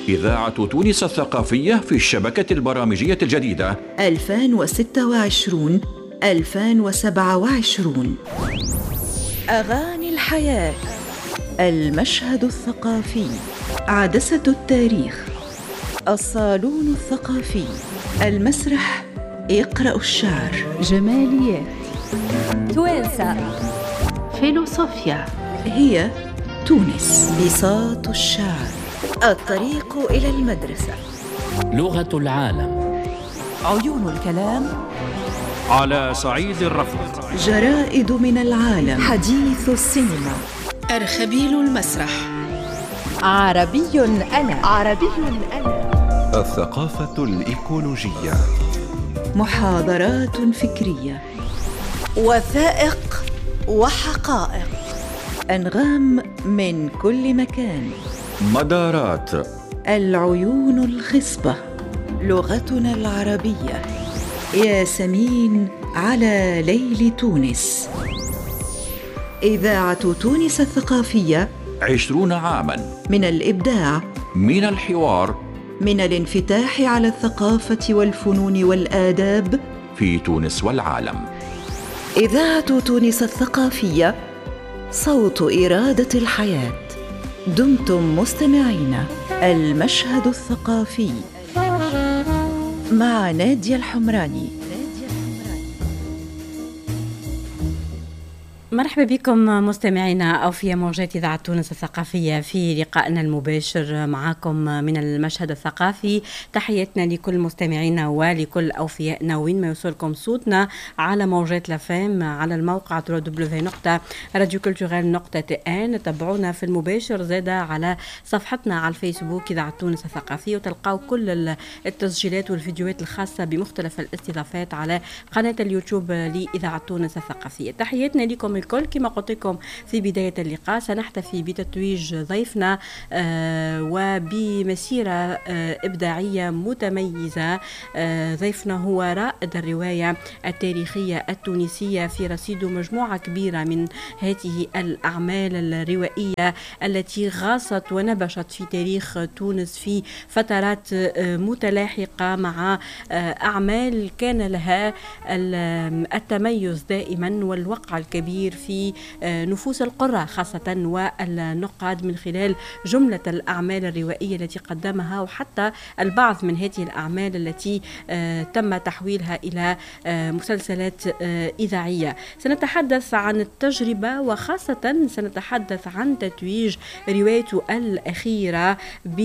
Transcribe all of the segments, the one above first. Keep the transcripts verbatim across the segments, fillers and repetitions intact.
إذاعة تونس الثقافية في الشبكة البرامجية الجديدة ألفين وستة وعشرين ألفين وسبعة وعشرين. أغاني الحياة، المشهد الثقافي، عدسة التاريخ، الصالون الثقافي، المسرح، يقرأ الشعر، جماليات، توانسة، فيلوصوفيا، هي تونس، بساط الشعر، الطريق إلى المدرسة، لغة العالم، عيون الكلام، على صعيد الرفض، جرائد من العالم، حديث السينما، أرخبيل المسرح، عربي أنا عربي أنا، الثقافة الإيكولوجية، محاضرات فكرية، وثائق وحقائق، أنغام من كل مكان، مدارات، العيون الخصبة، لغتنا العربية، ياسمين على ليل تونس. إذاعة تونس الثقافية، عشرون عاماً من الإبداع، من الحوار، من الانفتاح على الثقافة والفنون والآداب في تونس والعالم. إذاعة تونس الثقافية، صوت إرادة الحياة. دمتم مستمعين. المشهد الثقافي مع نادية الحمراني. مرحبا بكم مستمعينا أو في موجات إذاعة تونس الثقافية في لقائنا المباشر معكم من المشهد الثقافي. تحياتنا لكل مستمعينا ولكل أوفيائنا وين ما يوصلكم صوتنا على موجات لافام على الموقع دبليو دبليو دبليو نقطة راديو كولتورال نقطة تي ان. تابعونا في المباشر زادة على صفحتنا على الفيسبوك إذاعة تونس الثقافية، وتلقاو كل التسجيلات والفيديوهات الخاصة بمختلف الاستضافات على قناة اليوتيوب لإذاعة تونس الثقافية. تحياتنا لكم الكل. كما قلت لكم في بداية اللقاء سنحتفي بتتويج ضيفنا آه وبمسيرة آه إبداعية متميزة. آه ضيفنا هو رائد الرواية التاريخية التونسية، في رصيده مجموعة كبيرة من هذه الأعمال الروائية التي غاصت ونبشت في تاريخ تونس في فترات آه متلاحقة، مع آه أعمال كان لها التميز دائما والوقع الكبير في نفوس القراء خاصة والنقاد من خلال جملة الأعمال الروائية التي قدمها، وحتى البعض من هذه الأعمال التي تم تحويلها إلى مسلسلات إذاعية. سنتحدث عن التجربة، وخاصة سنتحدث عن تتويج روايته الأخيرة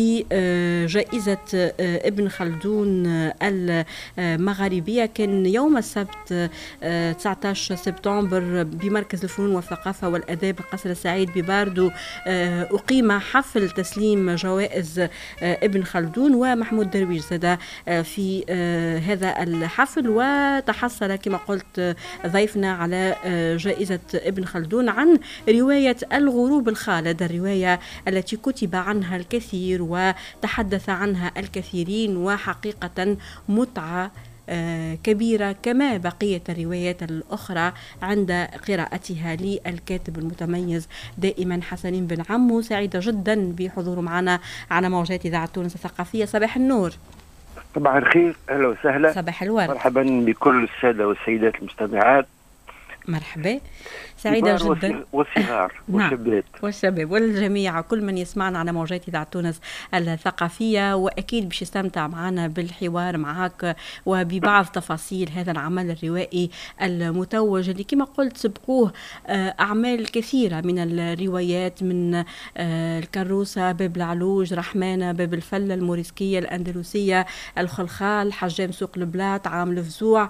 بجائزة ابن خلدون المغاربية. كان يوم السبت تسعة عشر سبتمبر بمركز الفنون والثقافة والأداب قصر السعيد بباردو أقيم حفل تسليم جوائز ابن خلدون، ومحمود درويش زاد في هذا الحفل، وتحصل كما قلت ضيفنا على جائزة ابن خلدون عن رواية الغروب الخالد، الرواية التي كتب عنها الكثير وتحدث عنها الكثيرين، وحقيقة متعة كبيرة كما بقية الروايات الأخرى عند قراءتها للكاتب المتميز دائما حسنين بن عمو. سعيدة جدا بحضوره معنا على موجات إذاعة تونس الثقافية. صباح النور. صباح الخير، أهلا وسهلا. صباح الورد. مرحبا بكل السادة والسيدات المستمعات. مرحبا، سعيدة جدا. والصغار والشباب. نعم. والشباب والجميع، كل من يسمعنا على موجات إذاعة تونس الثقافية، وأكيد باش يستمتع معنا بالحوار معك وببعض تفاصيل هذا العمل الروائي المتوج اللي كما قلت سبقوه أعمال كثيرة من الروايات، من الكروسة، باب العلوج، رحمانة، باب الفلة، الموريسكية، الأندلسية، الخلخال، حجام سوق البلاط، عام الفزوع،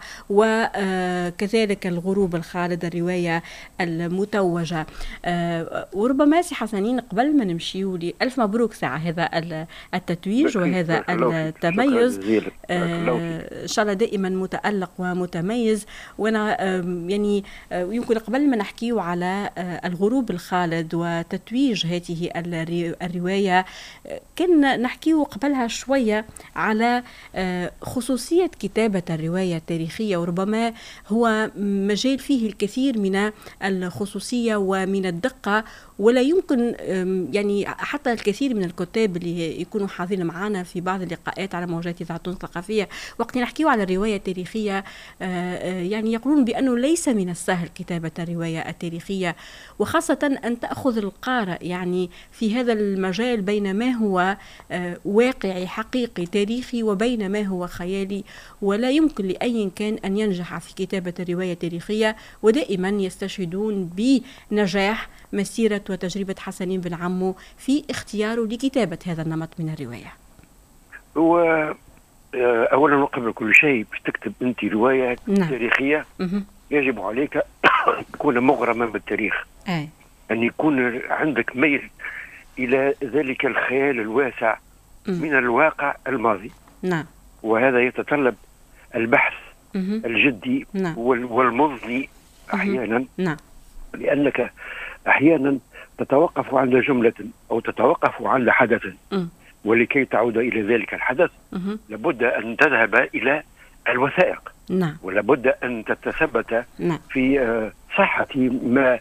وكذلك الغروب الخالد، الرواية المتوجة. أه وربما سي حسنين قبل ما نمشيو لي ألف مبروك ساعة هذا التتويج وهذا التميز. أه إن شاء الله دائما متألق ومتميز. وأنا أه يعني أه يمكن قبل ما نحكيو على أه الغروب الخالد وتتويج هذه الرواية، أه كان نحكيو قبلها شوية على أه خصوصية كتابة الرواية التاريخية، وربما هو مجال فيه الكثير من الخصوصية ومن الدقة ولا يمكن يعني حتى الكثير من الكتاب اللي يكونوا حاضرين معنا في بعض اللقاءات على موجات إذاعة تونس الثقافية وقت نحكيوا على الرواية التاريخية يعني يقولون بأنه ليس من السهل كتابة الرواية التاريخية، وخاصة أن تأخذ القارئ يعني في هذا المجال بين ما هو واقعي حقيقي تاريخي وبين ما هو خيالي، ولا يمكن لأي كان أن ينجح في كتابة الرواية التاريخية، ودائما يستشهدون بنجاح مسيرة وتجربة حسنين بن عمو في اختياره لكتابة هذا النمط من الرواية. هو أولا وقبل كل شيء باش تكتب أنت رواية نعم. تاريخية مه. يجب عليك تكون مغرما بالتاريخ، أي. أن يكون عندك ميل إلى ذلك الخيال الواسع مه. من الواقع الماضي. نعم. وهذا يتطلب البحث مه. الجدي نعم. والمضني أحيانا، نعم. لأنك أحيانا تتوقف عند جملة أو تتوقف عند حدث، م. ولكي تعود إلى ذلك الحدث مه. لابد أن تذهب إلى الوثائق، نعم. ولابد أن تتثبت نعم. في صحة ما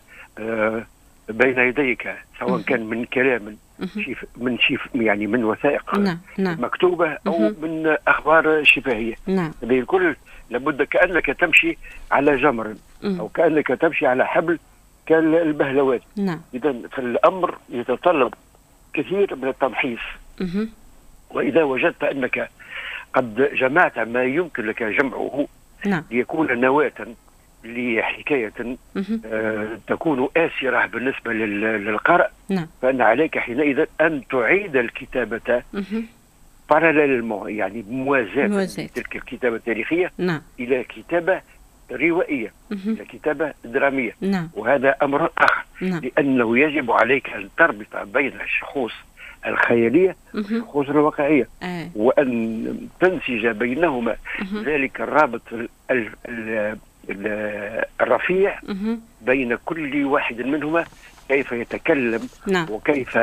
بين يديك، سواء مه. كان من كلام شيف من شيف يعني من وثائق نعم. نعم. مكتوبة أو مه. من أخبار شفاهية. نعم. هذه الكل لابد كأنك تمشي على جمر مه. أو كأنك تمشي على حبل كالبهلوات. نعم. إذا فالأمر يتطلب كثير من التمحيص. مه. وإذا وجدت أنك قد جمعت ما يمكن لك جمعه نعم. ليكون نواة لحكاية آه تكون آسرة بالنسبة للقارئ، نعم. فإن عليك حينئذ أن تعيد الكتابة باراليلمون، يعني موازاة تلك الكتابة التاريخية نعم. إلى كتابة روائية، إلى كتابة درامية. نعم. وهذا أمر آخر، نعم. لأنه يجب عليك أن تربط بين الشخوص الخيالية والشخوص الواقعية، آه. وأن تنسج بينهما مه. ذلك الرابط ال ال ال ال الرفيع مه. بين كل واحد منهما، كيف يتكلم نعم. وكيف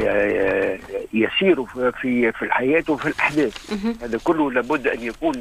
يسير في في الحياة وفي الأحداث. مه. هذا كله لابد أن يكون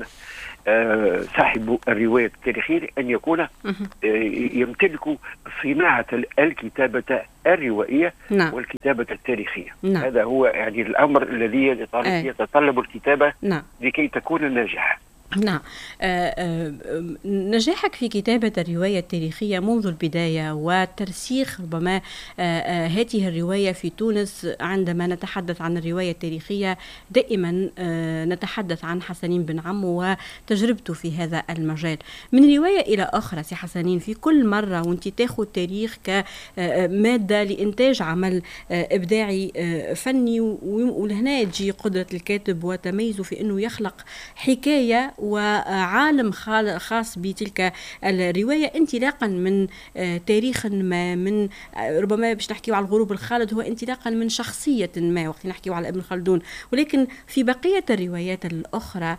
صاحب الرواية التاريخية أن يكون يمتلك صناعة الكتابة الروائية نعم. والكتابة التاريخية. نعم. هذا هو يعني الأمر الذي يتطلب الكتابة نعم. لكي تكون ناجحة. نعم. آه آه نجاحك في كتابة الرواية التاريخية منذ البداية وترسيخ ربما آه آه هذه الرواية في تونس. عندما نتحدث عن الرواية التاريخية دائما آه نتحدث عن حسنين بن عمو وتجربته في هذا المجال. من رواية إلى أخرى سي حسنين، في كل مرة وانت تاخذ تاريخ كمادة لإنتاج عمل آه إبداعي آه فني، ولهنا تجي قدرة الكاتب وتميزه في أنه يخلق حكاية وعالم خاص بتلك الرواية انطلاقا من تاريخ ما، من ربما باش نحكيو على الغروب الخالد هو انطلاقا من شخصية ما وقت نحكيو على ابن خلدون، ولكن في بقية الروايات الأخرى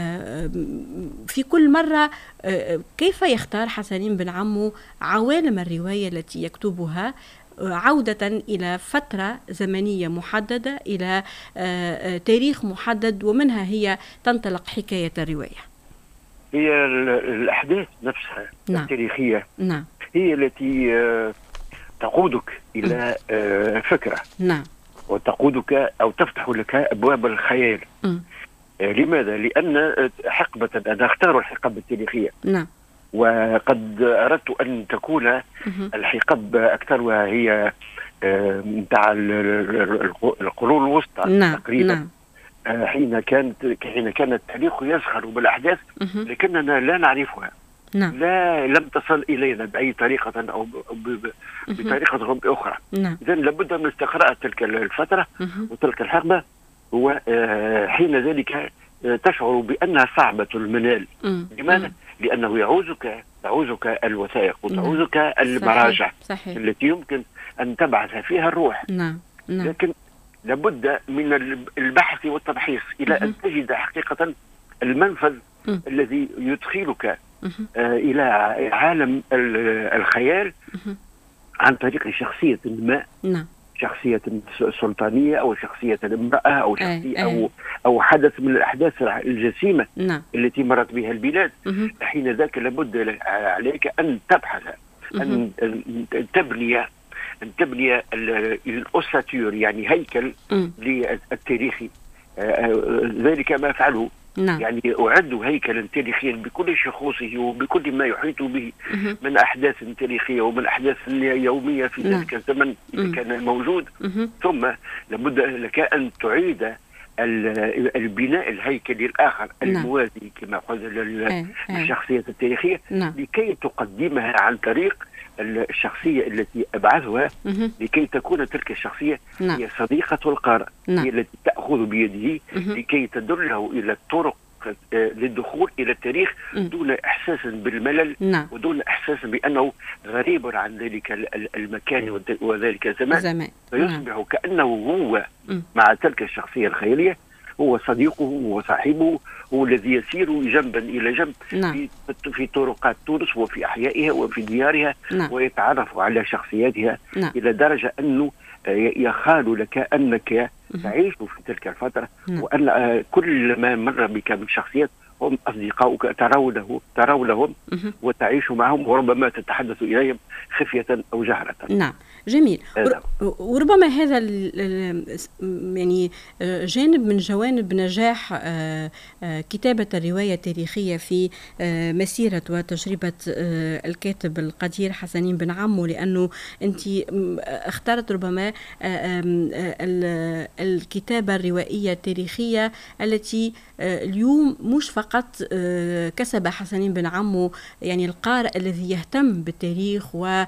في كل مرة كيف يختار حسنين بن عمو عوالم الرواية التي يكتبها عودة إلى فترة زمنية محددة، إلى تاريخ محدد، ومنها هي تنطلق حكاية الرواية؟ هي الأحداث نفسها نعم. التاريخية نعم. هي التي تقودك إلى م. فكرة نعم. وتقودك أو تفتح لك أبواب الخيال. م. لماذا؟ لأن حقبة أنا أختار الحقبة التاريخية نعم. وقد أردت أن تكون الحقب أكثرها هي متاع القرون الوسطى نعم. تقريبا. نعم. حين كانت حين كان التاريخ يزخر بالأحداث لكننا لا نعرفها. نعم. لا لم تصل إلينا بأي طريقة أو بطريقة أخرى. نعم. إذن لابد من استقراء تلك الفترة وتلك الحقبة، وحين ذلك تشعر بأنها صعبة المنال. لماذا؟ لأنه يعوزك تعوزك الوثائق وتعوزك المراجع صحيح. التي يمكن أن تبعث فيها الروح. نعم. نعم. لكن لابد من البحث والتمحيص إلى أن تجد حقيقة المنفذ م. الذي يدخلك آه إلى عالم الخيال م. عن طريق شخصية ما. نعم. شخصية سلطانية أو شخصية امرأة أو شخصية أو أو حدث من الأحداث الجسيمة نعم. التي مرت بها البلاد. م. حين ذاك لابد عليك أن تبحث، أن تبني أن تبني الأساتور يعني هيكل م. للتاريخي. ذلك ما فعله. نعم. يعني أعد هيكلا تاريخيا بكل شخوصه وبكل ما يحيط به مه. من أحداث تاريخية ومن أحداث يومية في نعم. ذلك الزمن إذا كان موجود. مه. ثم لابد لك أن تعيد البناء الهيكلي الآخر الموازي كما قلنا للشخصية التاريخية نعم. لكي تقدمها عن طريق الشخصية التي أبعثها لكي تكون تلك الشخصية نعم. هي صديقة القارئ نعم. هي التي تأخذ بيده لكي تدله إلى الطرق للدخول إلى التاريخ دون إحساس بالملل نعم. ودون إحساس بأنه غريب عن ذلك المكان وذلك الزمان زمان. فيصبح نعم. كأنه هو م. مع تلك الشخصية الخيالية هو صديقه وصاحبه هو الذي يسير جنبا إلى جنب نعم. في, في طرقات تونس وفي أحيائها وفي ديارها نعم. ويتعرف على شخصياتها نعم. إلى درجة أنه يخال لك أنك تعيش في تلك الفترة نعم. وأن كل ما مر بك من شخصيات هم أصدقاؤك ترونه ترونهم وتعيش معهم وربما تتحدث إليهم خفية أو جهرة. نعم جميل. وربما هذا يعني جانب من جوانب نجاح كتابة الرواية التاريخية في مسيرة وتجربة الكاتب القدير حسنين بن عمو، لأنه أنت اخترت ربما الكتابة الروائية التاريخية التي اليوم مش فقط كسب حسنين بن عمو يعني القارئ الذي يهتم بالتاريخ و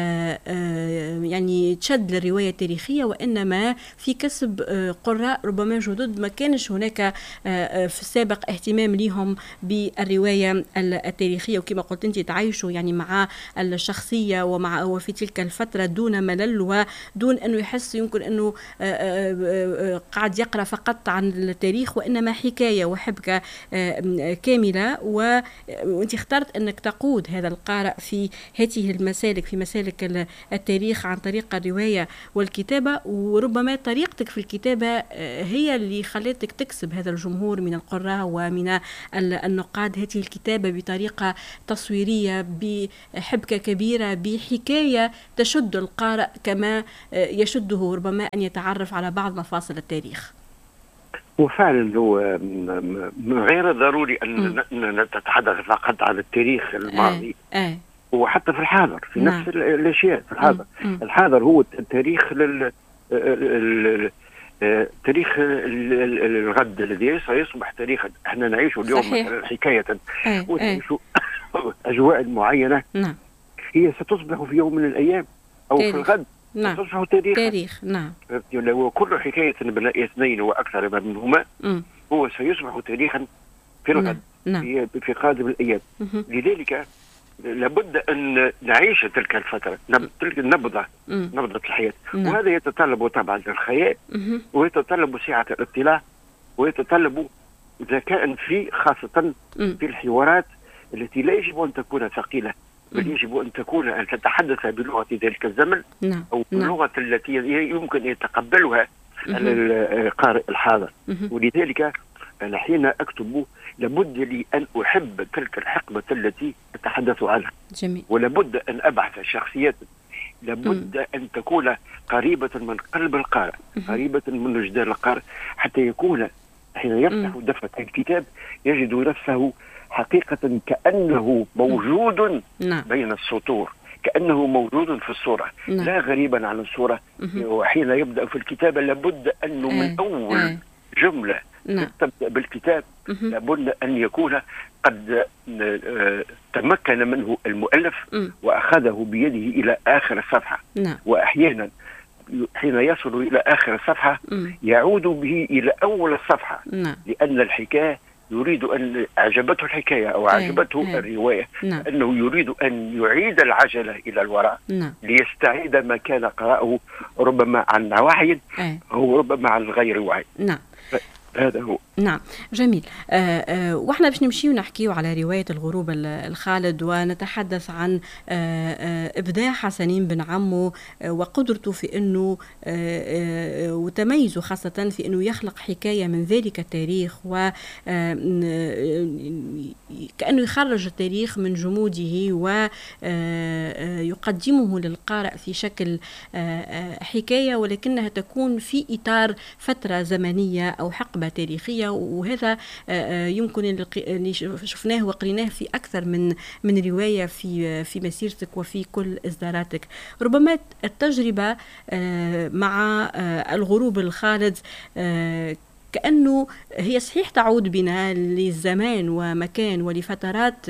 يعني تشد للرواية التاريخية، وإنما في كسب قراء ربما جدد ما كانش هناك في السابق اهتمام لهم بالرواية التاريخية، وكما قلت أنت تعيشوا يعني مع الشخصية ومع وفي تلك الفترة دون ملل ودون أنه يحس يمكن أنه قاعد يقرأ فقط عن التاريخ، وإنما حكاية وحبكة كاملة. وأنت اخترت أنك تقود هذا القارئ في هذه المسالك في مسالك التاريخ عن طريق الرواية والكتابة، وربما طريقتك في الكتابة هي اللي خلتك تكسب هذا الجمهور من القراء ومن النقاد. هذه الكتابة بطريقة تصويرية بحبكة كبيرة بحكاية تشد القارئ كما يشده ربما أن يتعرف على بعض مفاصل التاريخ. وفعلا هو غير ضروري أن نتحدث فقط عن التاريخ الماضي آه. آه. وحتى في الحاضر في نعم. نفس الاشياء في الحاضر م. الحاضر هو التاريخ لل تاريخ الغد الذي سيصبح تاريخا احنا نعيشه اليوم مثلا حكايه أي. ونعيش اجواء معينه نعم. هي ستصبح في يوم من الايام او تاريخ. في الغد نعم. ستصبح تاريخا تاريخ. نعم. وكل حكايه بين اثنين واكثر منهما م. هو سيصبح تاريخا في الغد. نعم. في, في قادم الايام. م. لذلك لابد أن نعيش تلك الفترة تلك النبضة نبضة الحياة. نعم. وهذا يتطلب طبعا الخيال ويتطلب سعة الاطلاع ويتطلب ذكاء في خاصة في الحوارات التي لا يجب أن تكون ثقيلة بل يجب أن تكون أن تتحدث بلغة ذلك الزمن. نعم. أو باللغة التي يمكن أن يتقبلها القارئ الحاضر. ولذلك أنا حين أكتب لابد لي أن أحب تلك الحقبة التي أتحدث عنها. جميل. ولابد أن أبعث شخصيات لابد م. أن تكون قريبة من قلب القارئ قريبة من وجدان القارئ حتى يكون حين يفتح دفة الكتاب يجد نفسه حقيقة كأنه موجود نعم. بين السطور كأنه موجود في الصورة. نعم. لا غريبا عن الصورة. وحين يبدأ في الكتابة لابد أنه من أول جملة نعم. تبدأ بالكتاب لابد أن يكون قد تمكن منه المؤلف م. وأخذه بيده إلى آخر الصفحة. نعم. وأحيانا حين يصل إلى آخر الصفحة م. يعود به إلى أول الصفحة. نعم. لأن الحكاية يريد أن أعجبته الحكاية أو أعجبته أي. الرواية. نعم. أنه يريد أن يعيد العجلة إلى الوراء. نعم. ليستعيد ما كان قرأه ربما عن وعي أو ربما عن غير وعي. نعم. هذا هو. نعم جميل. آه آه واحنا باش نمشي ونحكيو على رواية الغروب الخالد ونتحدث عن آه آه إبداع حسنين بن عمو آه وقدرته في أنه آه آه وتميزه خاصة في أنه يخلق حكاية من ذلك التاريخ و كأنه يخرج التاريخ من جموده ويقدمه للقارئ في شكل حكاية ولكنها تكون في إطار فترة زمنية أو حقبة تاريخية، وهذا يمكن اللي شفناه وقريناه في أكثر من من رواية في في مسيرتك وفي كل إصداراتك. ربما التجربة مع الغروب الخالد كأنه هي صحيح تعود بنا للزمان ومكان ولفترات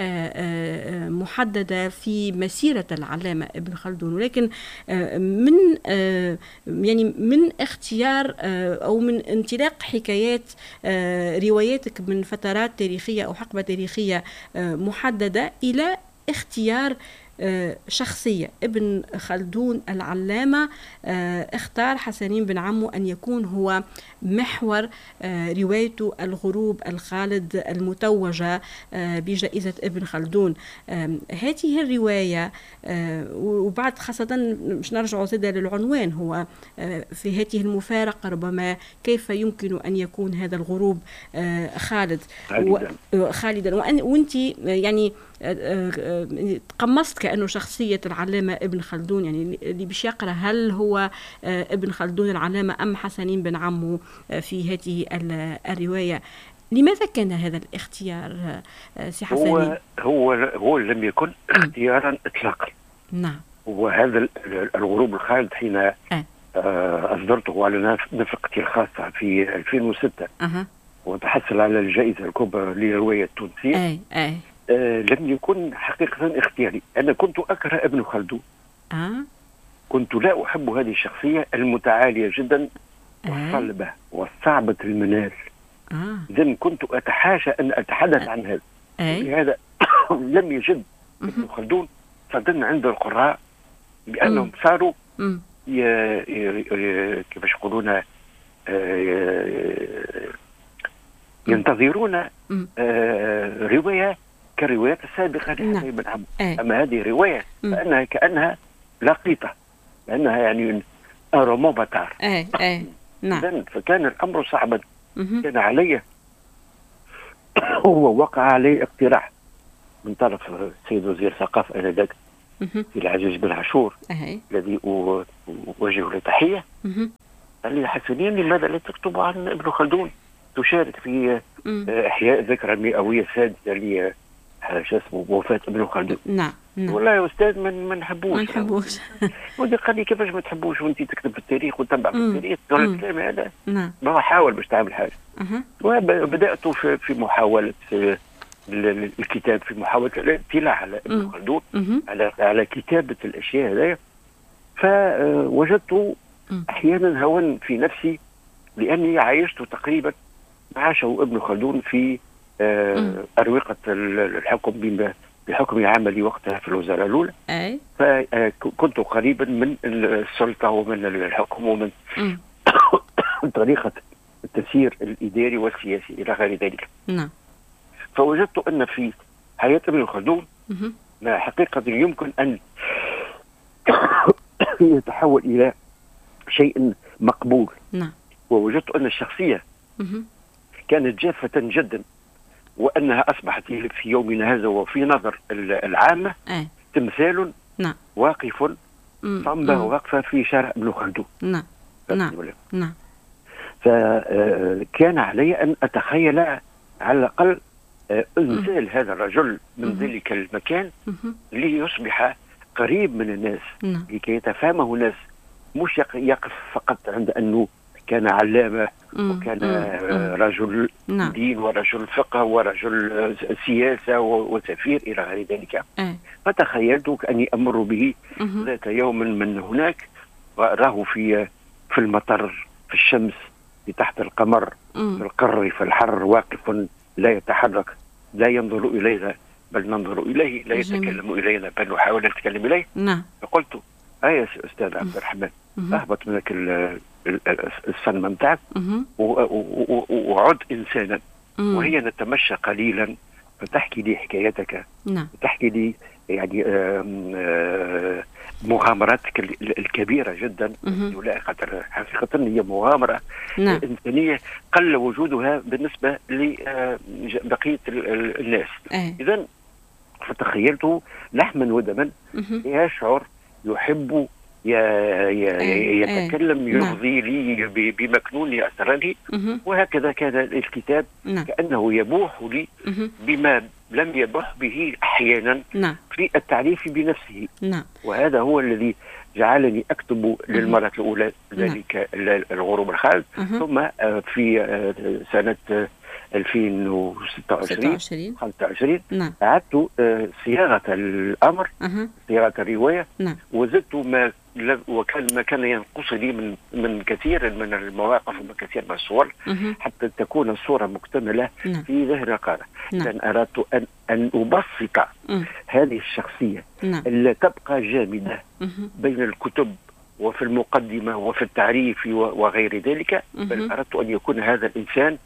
محددة في مسيرة العلامة ابن خلدون، ولكن من يعني من اختيار أو من انطلاق حكايات رواياتك من فترات تاريخية أو حقبة تاريخية محددة إلى اختيار شخصية ابن خلدون العلامة اختار حسنين بن عمو أن يكون هو محور روايته الغروب الخالد المتوجة بجائزة ابن خلدون. هذه الرواية وبعد خاصة مش نرجع زيادة للعنوان، هو في هذه المفارقة ربما كيف يمكن أن يكون هذا الغروب خالد خالدا، وأنت يعني تقمصت كأنه شخصية العلامة ابن خلدون، يعني اللي باش يقرأ هل هو ابن خلدون العلامة أم حسنين بن عمو في هذه الرواية. لماذا كان هذا الاختيار سي حسنين؟ هو هو هو لم يكن اختيارا إطلاقا. نعم. وهذا الغروب الخالد حين أه. أصدرته على نفقتي الخاصة في ألفين وستة أه. وتحصل على الجائزة الكبرى للرواية التونسية. أي أي. آه لم يكن حقيقة اختياري. أنا كنت أكره ابن خلدون. آه. كنت لا أحب هذه الشخصية المتعالية جدا والصلبة آه. والصعبة المنال. آه. إذن كنت أتحاشى أن أتحدث آه. عن هذا. آه. لهذا لم يجد ابن خلدون صدقنا عند القراء بأنهم م. صاروا ي... ي... كيفاش يقولون ينتظرون آه رواية كالروايات السابقة لحسنين بن عمو. أما هذه رواية فإنها كأنها لقيطة، لأنها يعني رومان باتار. أي أي نعم. فكان الأمر صعبا. كان علي هو وقع عليه اقتراح من طرف السيد وزير الثقافة آنذاك في العزيز بن عاشور الذي أوجه له تحية. قال لي حسنين لماذا لا تكتب عن ابن خلدون، تشارك في إحياء ذكرى المئوية السادسة ل شو اسمه وفاة ابن خلدون. نعم نعم. والله يا أستاذ من ما نحبوش. ما نحبوش. ودي قال لي كيفاش ما تحبوش وأنت تكتب في التاريخ وتتبع في التاريخ؟ قال الكلام هذا. نعم. ما حاول باش تعمل حاجة. أه. وبدأت في في محاولة في الكتاب، في محاولة الاطلاع على ابن خلدون، على على كتابة الأشياء هذه. فوجدت أحيانا هوى في نفسي لأني عايشت تقريبا عاشه ابن خلدون في آه أروقة الحكم بحكم عملي وقتها في الوزارة الأولى. أي. فكنت قريبا من السلطة ومن الحكم ومن طريقة التسيير الإداري والسياسي إلى غير ذلك. نعم. فوجدت أن في حياة ابن خلدون ما حقيقة يمكن أن يتحول إلى شيء مقبول. نعم. ووجدت أن الشخصية كانت جافة جدا، وأنها أصبحت في يومنا هذا وفي نظر العامة أي. تمثال نعم. واقف صنبة واقفة في شارع ابن خلدون. نعم نعم نعم. فكان علي أن أتخيل على الأقل إمثال هذا الرجل من ذلك المكان ليصبح قريب من الناس. نعم. لكي يتفهمه الناس، مش يقف فقط عند أنه كان علامة وكان مم. رجل نعم. دين ورجل فقه ورجل سياسة وسفير إلى غير ذلك. أه. فتخيلت كأني أمر به ذات يوم من هناك وأراه في في المطر في الشمس في تحت القمر مم. في القر في الحر واقف لا يتحرك، لا ينظر إلينا بل ننظر إليه، لا يتكلم إلينا بل نحاول أن نتكلم إليه. نعم. فقلت أي أستاذ عبد الرحمن أهبط منك الصنم نتاعك وعد انسانا. وهي نتمشى قليلا فتحكي لي حكايتك. نعم. تحكي لي يعني آم آم مغامراتك الكبيرة جدا. ولا خاطر حقيقة هي مغامرة نعم. إنسانية قل وجودها بالنسبة لبقية الناس. إذن فتخيلته لحما ودما يشعر يحب يتكلم يرضي لي بمكنون أسراري. وهكذا كان الكتاب كأنه يبوح لي بما لم يبح به أحيانا في التعريف بنفسه. وهذا هو الذي جعلني أكتب للمرة الأولى ذلك الغروب الخالد. ثم في سنة ألفين وستة وعشرين خمسة وعشرين أعدت صياغة الأمر، صياغة الرواية، وزدت ما وكان ما كان ينقصني من من كثير من المواقف ومن كثير من الصور حتى تكون الصورة مكتملة في ذهن القارئ. لأن أردت أن أن أبسط هذه الشخصية التي تبقى جامدة بين الكتب وفي المقدمة وفي التعريف وغير ذلك، بل أردت أن يكون هذا الإنسان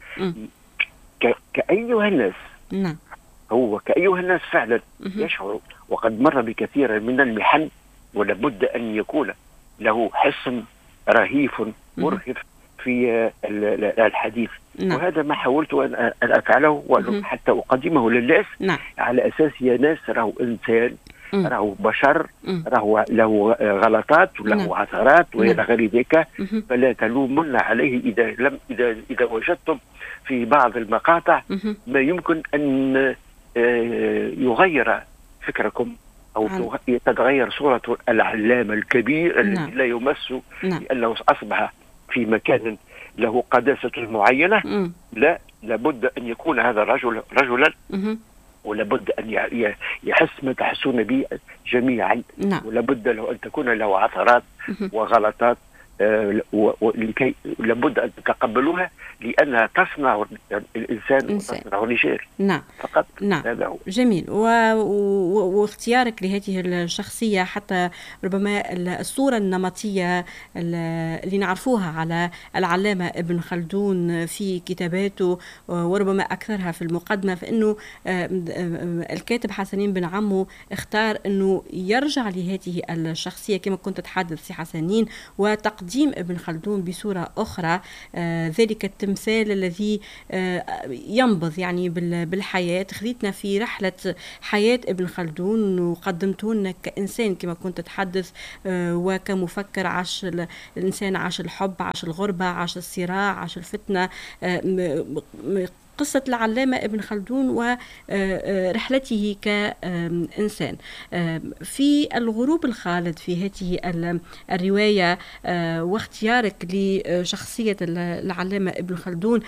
كأيها الناس. هو كأيها الناس فعلا يشعر وقد مر بكثير من المحن، ولابد أن يكون له حصن رهيف مرهف في الحديث. وهذا ما حاولت أن أفعله وأن حتى أقدمه للناس على أساس يا ناس راهو إنسان، راهو بشر، راهو له غلطات وله عثرات وإلى غير ذلك، فلا تلومن عليه إذا لم إذا إذا وجدتم في بعض المقاطع ما يمكن أن يغير فكركم أو تتغير صورة العلامة الكبير الذي لا يمس لأنه أصبح في مكان له قداسة معينة. لا، لابد أن يكون هذا الرجل رجلا، ولابد أن يحس ما تحسون به جميعا. ولابد له أن تكون له عثرات وغلطات ولكي لابد أن تتقبلوها لأنها تصنع الإنسان وتصنع الرجال. نعم فقط. نعم. هذا هو. جميل. و... و... واختيارك لهذه الشخصية حتى ربما الصورة النمطية اللي نعرفوها على العلامة ابن خلدون في كتاباته وربما أكثرها في المقدمة، فإنه الكاتب حسنين بن عمو اختار أنه يرجع لهذه الشخصية كما كنت تتحدث سي حسنين وتقديم ابن خلدون بصورة أخرى، آه ذلك التمثال الذي آه ينبض يعني بالحياة. خذيتنا في رحلة حياة ابن خلدون وقدمته لنا كإنسان كما كنت تتحدث، آه وكمفكر عاش الإنسان، عاش الحب، عاش الغربة، عاش الصراع، عاش الفتنة. آه قصة العلامة ابن خلدون ورحلته كإنسان. في الغروب الخالد في هذه الرواية واختيارك لشخصية العلامة ابن خلدون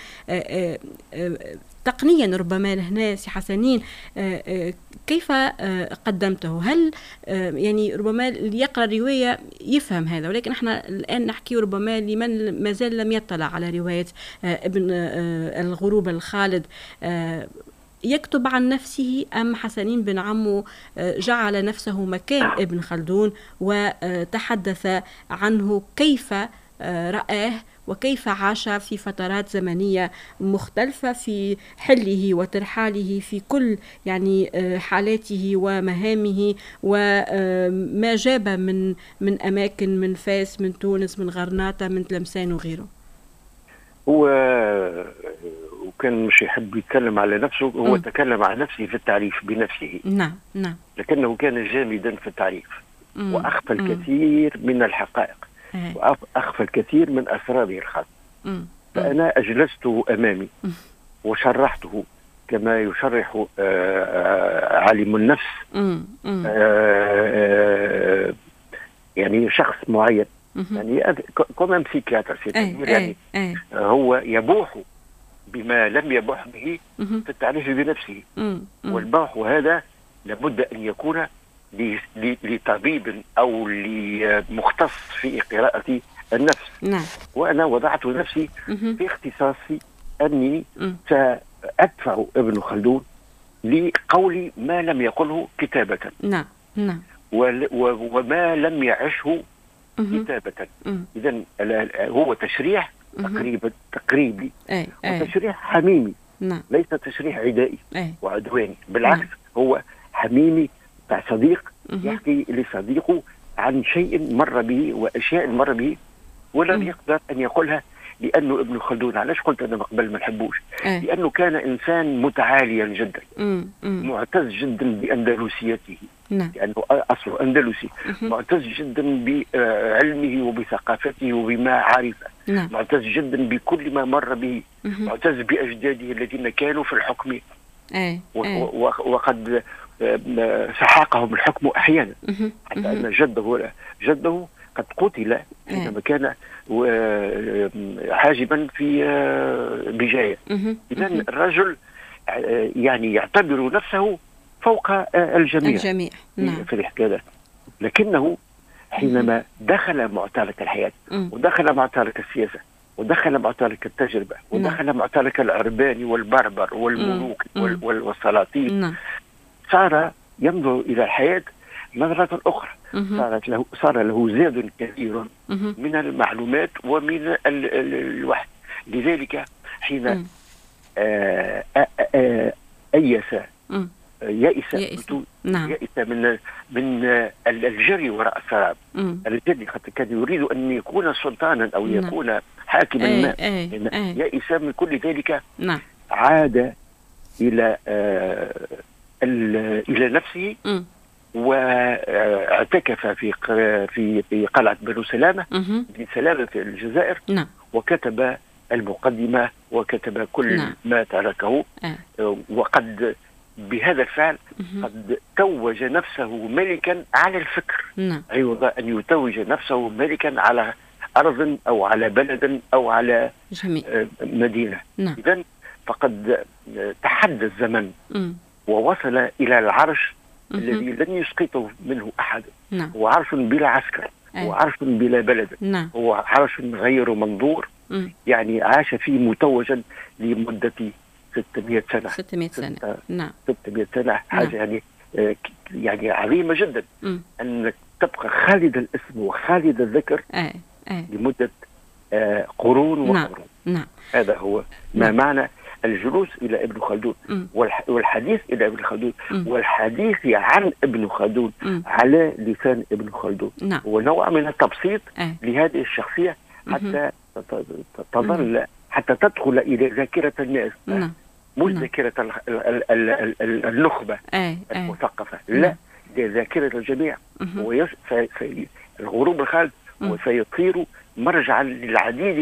تقنيا ربما هنا سي حسنين، كيف قدمته؟ هل يعني ربما اللي يقرأ الرواية يفهم هذا، ولكن احنا الآن نحكي ربما لمن ما زال لم يطلع على رواية ابن الغروب الخالد، يكتب عن نفسه أم حسنين بن عمو جعل نفسه مكان ابن خلدون وتحدث عنه كيف رآه وكيف عاش في فترات زمنية مختلفة في حله وترحاله في كل يعني حالاته ومهامه وما جاب من من أماكن، من فاس، من تونس، من غرناطة، من تلمسان وغيره؟ هو وكان مش يحب يتكلم على نفسه، هو م. تكلم عن نفسه في التعريف بنفسه. نعم نعم. لكنه كان جامدا في التعريف م. وأخفى الكثير م. من الحقائق وأخفى الكثير من أسراره الخاصة. فأنا أجلسته أمامي م. وشرحته كما يشرح آآ عالم النفس م. م. آآ يعني شخص معين، يعني كمان بسيكياتر يعني أي. هو يبوح بما لم يبوح به في التعريف بنفسه، والبوح هذا لابد أن يكون لطبيب أو لمختص في قراءة النفس. نعم. وأنا وضعت نفسي في اختصاصي أني سأدفع ابن خلدون لقول ما لم يقله كتابة. نعم نعم. وما لم يعشه كتابة. إذا هو تشريح تقريبا تقريبي أي. أي. وتشريح حميمي. نعم. ليس تشريح عدائي أي. وعدواني، بالعكس نعم. هو حميمي تاع صديق يحكي لصديقه عن شيء مر به وأشياء مر به ولم يقدر أن يقولها، لأنه ابن خلدون، علاش قلت أنا قبل ما نحبوش؟ أي. لأنه كان إنسان متعاليا جدا، مم. مم. معتز جدا بأندلسيته، نعم. لأنه أصله أندلسي، معتز جدا بعلمه وبثقافته وبما عرفه، نعم. معتز جدا بكل ما مر به، معتز بأجداده الذين كانوا في الحكم. أي. و- أي. و- وقد سحقهم الحكم أحيانا، حتى أن جده جده قد قتل حينما كان حاجبا في بجاية. إذا الرجل يعني يعتبر نفسه فوق الجميع, الجميع. نعم. في الحكاية، لكنه حينما دخل معترك الحياة ودخل معترك السياسة ودخل معترك التجربة ودخل معترك العربان والبربر والملوك والسلاطين، نعم. صار ينظر إلى الحياة نظرة أخرى. صارت له صار له زاد كثير من المعلومات ومن الوحي. لذلك حين آه آه آه أيس يئس يئس. نعم. يئس من من الجري وراء السراب. الجري كان يريد أن يكون سلطانا أو نعم. يكون حاكما أي. ما. أي. أي. يئس من كل ذلك. نعم. عاد إلى آه إلى نفسه م. واعتكف في في في قلعة بنو سلامة بن سلامة في الجزائر. نعم. وكتب المقدمة وكتب كل نعم. ما تركه. أه. وقد بهذا الفعل قد توج نفسه ملكا على الفكر. نعم. عوض أن يتوج نفسه ملكا على أرض أو على بلد أو على جميل. مدينة. نعم. إذن فقد تحدى الزمن م. ووصل إلى العرش الذي لن يسقطه منه أحد. نعم. هو عرش بلا عسكر. أي. هو عرش بلا بلد. نعم. هو عرش غير منظور. م. يعني عاش فيه متوجا لمدة ستمائة سنة. ستمائة سنة. ستة نعم. ستمائة سنة حاجة نعم. يعني آه يعني عظيمة جدا. م. أنك تبقى خالد الاسم وخالد الذكر. أي. أي. لمدة آه قرون نعم. وقرون. نعم. هذا هو ما نعم. معنى الجلوس إلى ابن خلدون والحديث إلى ابن خلدون م. والحديث عن ابن خلدون م. على لسان ابن خلدون. نعم. هو نوع من التبسيط أي. لهذه الشخصية حتى تظل حتى تدخل إلى ذاكرة الناس. نعم. مش ذاكرة النخبة أي. المثقفة، لا، ذاكرة الجميع. الغروب الخالد وسيصير مرجعا للعديد